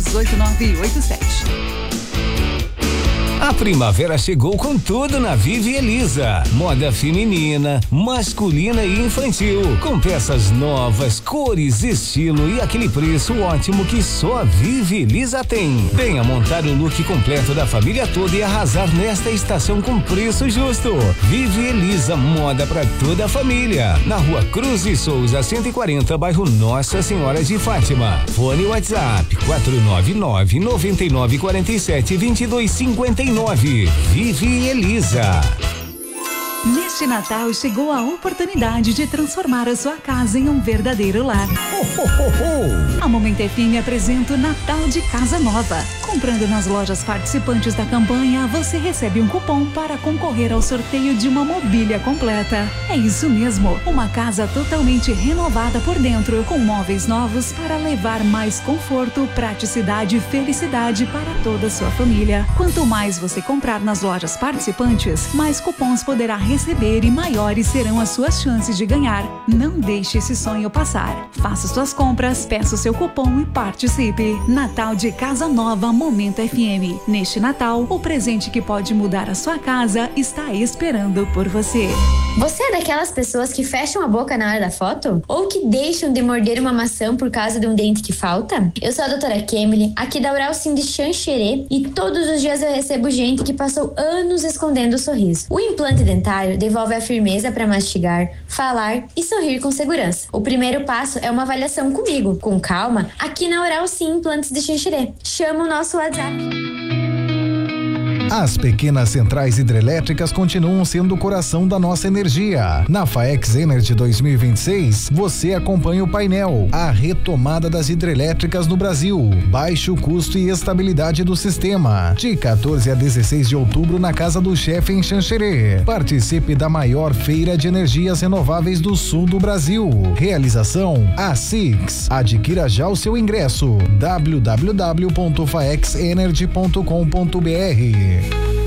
32828987. A primavera chegou com tudo na Vivi Elisa. Moda feminina, masculina e infantil. Com peças novas, cores, estilo e aquele preço ótimo que só a Vivi Elisa tem. Venha montar o look completo da família toda e arrasar nesta estação com preço justo. Vivi Elisa, moda pra toda a família. Na Rua Cruz de Souza, 140, bairro Nossa Senhora de Fátima. Fone WhatsApp 499-9947-2259. Vivi Elisa. Neste Natal chegou a oportunidade de transformar a sua casa em um verdadeiro lar. A Momento FM apresenta o Natal de Casa Nova. Comprando nas lojas participantes da campanha, você recebe um cupom para concorrer ao sorteio de uma mobília completa. É isso mesmo, uma casa totalmente renovada por dentro, com móveis novos para levar mais conforto, praticidade e felicidade para toda a sua família. Quanto mais você comprar nas lojas participantes, mais cupons poderá receber e maiores serão as suas chances de ganhar. Não deixe esse sonho passar. Faça suas compras, peça o seu cupom e participe. Natal de Casa Nova, Momento FM. Neste Natal, o presente que pode mudar a sua casa está esperando por você. Você é daquelas pessoas que fecham a boca na hora da foto? Ou que deixam de morder uma maçã por causa de um dente que falta? Eu sou a doutora Kemily, aqui da Oral Sim de Xanxerê, e todos os dias eu recebo gente que passou anos escondendo o sorriso. O implante dentário devolve a firmeza para mastigar, falar e sorrir com segurança. O primeiro passo é uma avaliação comigo, com calma, aqui na Oral Sim Implantes de Xanxerê. Chama o nosso WhatsApp. As pequenas centrais hidrelétricas continuam sendo o coração da nossa energia. Na FAEX Energy 2026, você acompanha o painel, a retomada das hidrelétricas no Brasil, baixo custo e estabilidade do sistema. De 14 a 16 de outubro na Casa do Chefe em Xanxerê. Participe da maior feira de energias renováveis do sul do Brasil. Realização ASICS. Adquira já o seu ingresso. www.faexenergy.com.br.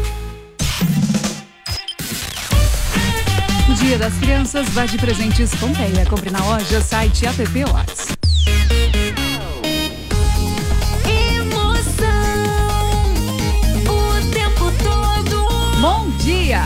Dia das Crianças, vá de presentes Pompeia. Compre na loja, site app Watts. Emoção o tempo todo. Bom dia!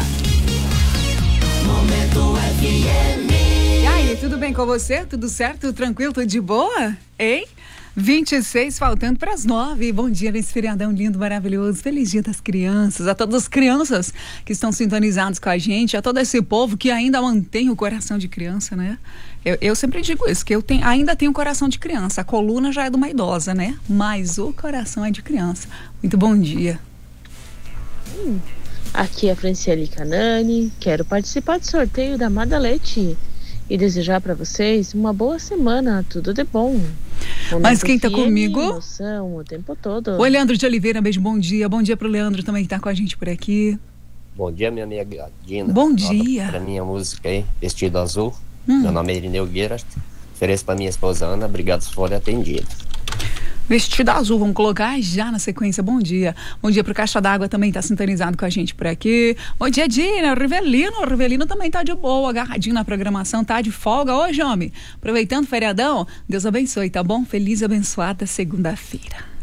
Momento FM. E aí, tudo bem com você? Tudo certo? Tranquilo? Tudo de boa? Hein? 26, faltando para as 9. Bom dia nesse feriadão lindo, maravilhoso. Feliz Dia das Crianças. A todas as crianças que estão sintonizadas com a gente, a todo esse povo que ainda mantém o coração de criança, né? Eu sempre digo isso, que ainda tenho o coração de criança. A coluna já é de uma idosa, né? Mas o coração é de criança. Muito bom dia. Aqui é a Franciele Canani. Quero participar do sorteio da Madalete e desejar para vocês uma boa semana, tudo de bom. Mas quem tá comigo? Emoção o tempo todo. O Leandro de Oliveira, beijo, bom dia. Bom dia pro Leandro também que tá com a gente por aqui. Bom dia, minha amiga Dina. Bom dia. Pra minha música aí, Vestido Azul. Meu nome é Irineu Gueiras. Ofereço pra minha esposa Ana, obrigado se for atendido. Vestido Azul, vamos colocar já na sequência. Bom dia. Bom dia pro Caixa d'Água, também tá sintonizado com a gente por aqui. Bom dia, Dina. O Rivelino também tá de boa, agarradinho na programação, tá de folga hoje, homem. Aproveitando o feriadão, Deus abençoe, tá bom? Feliz e abençoada segunda-feira.